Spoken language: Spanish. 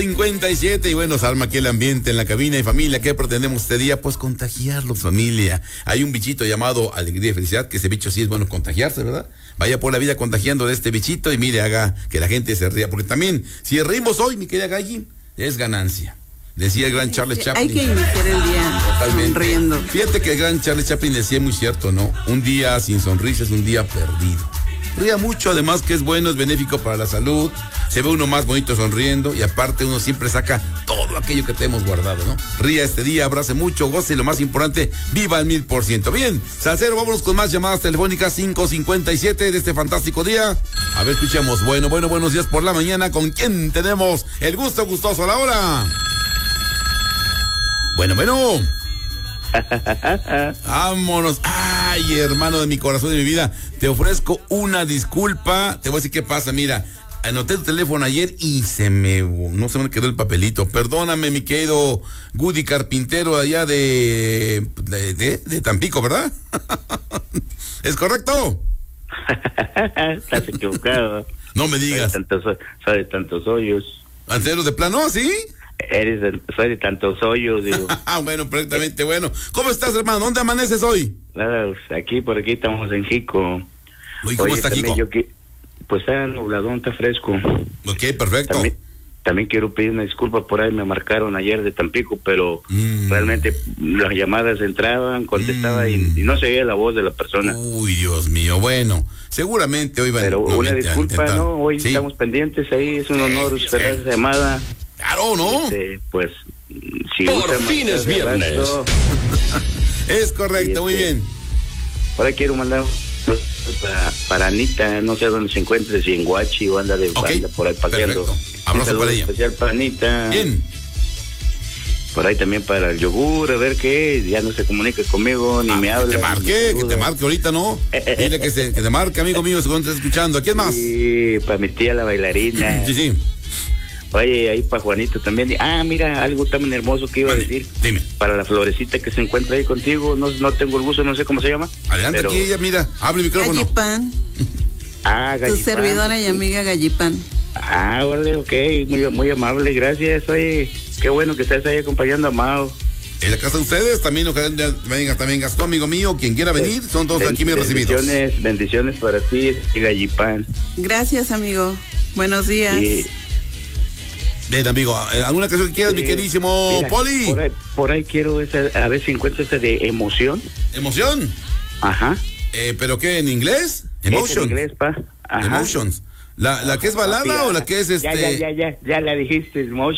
57 y bueno, Salma, aquí el ambiente en la cabina y familia, ¿qué pretendemos este día? Pues contagiarlos, familia. Hay un bichito llamado alegría y felicidad, que ese bicho sí es bueno contagiarse, ¿verdad? Vaya por la vida contagiando de este bichito y mire, haga que la gente se ría, porque también, si reímos hoy, mi querida Galli, es ganancia. Decía el gran Charles Chaplin. Hay que iniciar el día sonriendo. Fíjate que el gran Charles Chaplin decía muy cierto, ¿no? Un día sin sonrisa es un día perdido. Ría mucho, además que es bueno, es benéfico para la salud, se ve uno más bonito sonriendo y aparte uno siempre saca todo aquello que tenemos guardado, ¿no? Ría este día, abrace mucho, goce y lo más importante, viva al 1000%. Bien, Salcero, vámonos con más llamadas telefónicas 557 de este fantástico día. A ver, escuchemos. Bueno, buenos días por la mañana. ¿Con quién tenemos el gusto gustoso a la hora? Bueno. Vámonos. Ay, hermano de mi corazón y de mi vida, te ofrezco una disculpa. Te voy a decir qué pasa. Mira, anoté tu teléfono ayer y no se me quedó el papelito. Perdóname, mi querido Goody Carpintero allá de Tampico, ¿verdad? ¿Es correcto? Estás equivocado. No me digas. Soy de tantos hoyos. ¿En serio, de plano, sí? Soy de tantos hoyos, digo. Bueno, perfectamente, bueno. ¿Cómo estás, hermano? ¿Dónde amaneces hoy? Nada, por aquí estamos en Jico. Oye, ¿cómo está Jico? Pues está nubladón, está fresco. Ok, perfecto. También quiero pedir una disculpa, por ahí me marcaron ayer de Tampico, pero realmente las llamadas entraban, contestaba y no se oía la voz de la persona. Uy, Dios mío, bueno, seguramente hoy van a... Pero una disculpa, ¿no? Hoy sí estamos pendientes ahí, es un honor esperar esa llamada. Claro, ¿no? Pues, si por fin es viernes. Es correcto, muy bien. Ahora quiero mandar para Anita, no sé dónde se encuentre, si en Guachi o anda por ahí paseando. Perfecto. Abrazo para ella. Especial para Anita. Bien. Por ahí también para el yogur, a ver qué, ya no se comunica conmigo, ni me habla. Que te marque ahorita, ¿no? Dile que te marque, amigo mío, según estás escuchando. ¿A quién más? Sí, para mi tía la bailarina. Sí. Oye, ahí para Juanito también. Mira, algo tan hermoso que iba a decir. Dime. Para la florecita que se encuentra ahí contigo, no tengo el gusto, no sé cómo se llama. Adelante, pero... aquí ella, mira, abre el micrófono. Gallipan. Gallipán. Tu servidora y amiga Gallipan. Vale, ok, muy amable, gracias. Oye, qué bueno que estés ahí acompañando a Mao. En la casa de ustedes, también venga también Gastón, amigo mío, quien quiera venir, son todos aquí bien recibidos. Bendiciones para ti, Gallipán. Gracias, amigo. Buenos días. Sí. Bien, amigo, ¿alguna canción que quieras, mi queridísimo mira, Poli? Por ahí quiero a ver si encuentro esa de emoción. ¿Emoción? Ajá. ¿Pero qué, en inglés? Emotions. En inglés, pa. Ajá. Emotions. ¿La que es balada o la que es Ya la dijiste, Emotions.